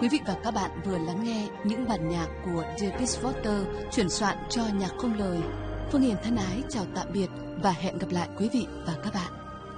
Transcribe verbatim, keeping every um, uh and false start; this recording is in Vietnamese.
Quý vị và các bạn vừa lắng nghe những bản nhạc của David Foster chuyển soạn cho nhạc không lời. Phương Hiền thân ái chào tạm biệt và hẹn gặp lại quý vị và các bạn.